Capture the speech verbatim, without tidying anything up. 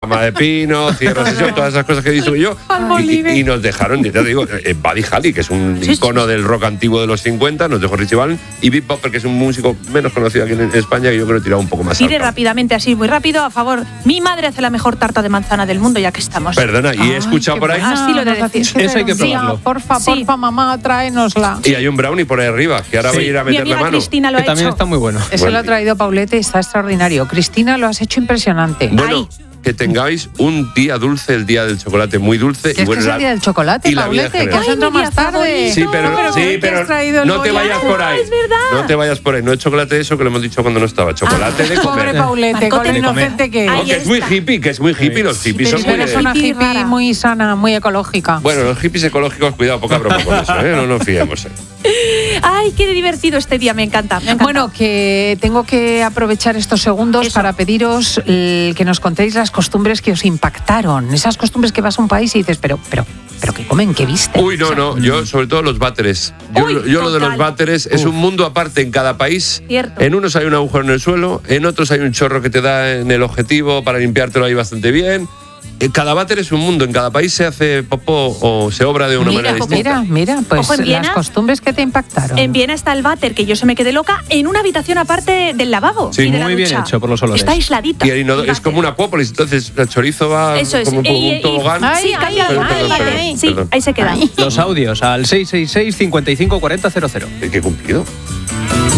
Rama de pino, cierra sesión, todas esas cosas que he dicho yo. Y, y nos dejaron, ya te digo, eh, Buddy Holly, que es un sí, icono sí. del rock antiguo de los cincuenta, nos dejó Richie Valens, y Big Bopper, que es un músico menos conocido aquí en España, que yo creo que he tirado un poco más Pide alto. rápidamente, así, muy rápido, a favor. Mi madre hace la mejor tarta de manzana del mundo, ya que estamos. Perdona, y he escuchado Ay, por ahí... Así lo de decir. Eso hay que probarlo. Sí, porfa, porfa, sí. mamá, tráenosla. Y hay un brownie por ahí arriba, que ahora sí. voy a ir a meterle mano. Cristina lo que ha también hecho. está muy bueno. Eso bueno. Lo ha traído Paulette y está extraordinario. Cristina, lo has hecho impresionante. Bueno, Ay. que tengáis un día dulce, el día del chocolate muy dulce. ¿Qué y bueno, es que es el día del chocolate, Paulette? Que has entrado más tarde. Sí, pero, pero, sí, pero no te vayas por ahí. Es verdad. No te vayas por ahí. No es chocolate eso que lo hemos dicho cuando no estaba. Chocolate ah, de comer. Pobre Paulette, con lo inocente que es. No, que es muy hippie, que es muy hippie. Los hippies son muy... Pero es una hippie muy sana, muy ecológica. Bueno, los hippies ecológicos, cuidado, poca broma con eso, ¿eh? No nos fiemos. ¿eh? Ay, qué divertido este día, me encanta, me encanta. Bueno, que tengo que aprovechar estos segundos Eso. para pediros el, que nos contéis las costumbres que os impactaron. Esas costumbres que vas a un país y dices, pero, pero, pero ¿qué comen? ¿Qué viste? Uy, no, o sea, no, yo sobre todo los váteres. Yo, Uy, yo lo de los váteres es un mundo aparte en cada país. Cierto. En unos hay un agujero en el suelo, en otros hay un chorro que te da en el objetivo para limpiártelo ahí bastante bien. Cada váter es un mundo, en cada país se hace popó o se obra de una mira, manera distinta. Mira, mira, pues Viena, las costumbres que te impactaron. En Viena está el váter, que yo se me quedé loca, en una habitación aparte del lavabo. Sí, y de muy la bien ducha. hecho por los olores. Está aisladita. Y ahí no, es como una acuópolis, entonces el chorizo va Eso es. como por y, un tobogán. Y, sí, cambia perdón, el perdón, váter. perdón, Sí, perdón. ahí se queda. Los audios al seis seis seis, cinco cinco cuatro cero cero. ¿Qué cumplido?